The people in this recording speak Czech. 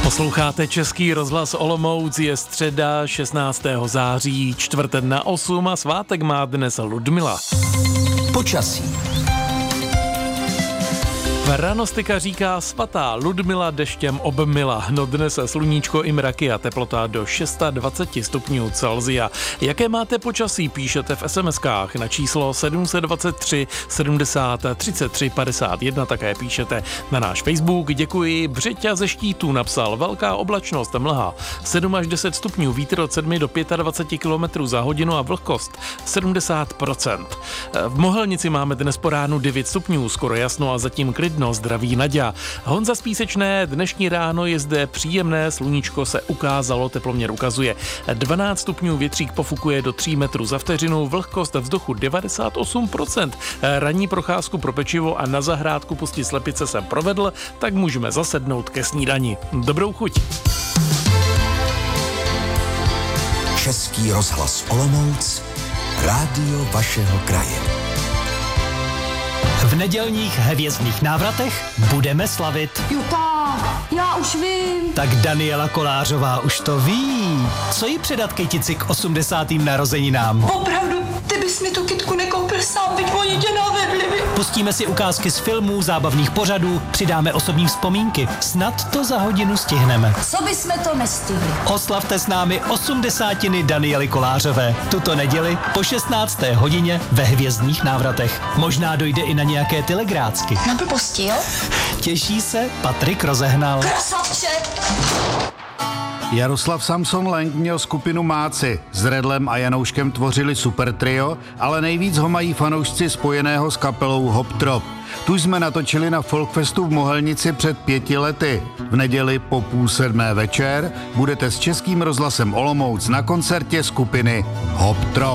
Posloucháte Český rozhlas Olomouc, je středa 16. září, 7:45 a svátek má dnes Ludmila. Počasí. Pranostika říká svatá Ludmila deštěm obmila. No dnes sluníčko i mraky a teplota do 26 stupňů Celsia. Jaké máte počasí, píšete v SMS-kách na číslo 723 70 33 51, také píšete na náš Facebook. Děkuji. Břeťa ze Štítů napsal: velká oblačnost, mlha, 7 až 10 stupňů, vítr od 7 do 25 km za hodinu a vlhkost 70%. V Mohelnici máme dnes po ránu 9 stupňů, skoro jasno a zatím klidno. Zdraví Naďa. Honza z Písečné, dnešní ráno je zde příjemné, sluníčko se ukázalo, teploměr ukazuje 12 stupňů, větřík pofukuje do 3 metrů za vteřinu, vlhkost vzduchu 98%. Ranní procházku pro pečivo a na zahrádku pustit slepice jsem provedl, tak můžeme zasednout ke snídani. Dobrou chuť. Český rozhlas Olomouc, rádio vašeho kraje. V nedělních hvězdných návratech budeme slavit. Juta, já už vím. Tak Daniela Kolářová už to ví. Co jí předat kytici k 80. narozeninám? Opravdu, ty bys mi tu kytku nekoupil sám, byť oni tě navedli. Pustíme si ukázky z filmů, zábavných pořadů, přidáme osobní vzpomínky. Snad to za hodinu stihneme. Co bysme to nestihli? Oslavte s námi 80. Daniely Kolářové. Tuto neděli po 16. hodině ve hvězdných návratech. Možná dojde i na nějaké telegrácky. Nablbostil? Těší se Patrik Rozehnal. Krasavče! Jaroslav Samson Lenk měl skupinu Máci. S Redlem a Janouškem tvořili super trio, ale nejvíc ho mají fanoušci spojeného s kapelou Hop Trop. Tu jsme natočili na Folkfestu v Mohelnici před 5 lety. V neděli po 6:30 večer budete s Českým rozhlasem Olomouc na koncertě skupiny Hop Trop.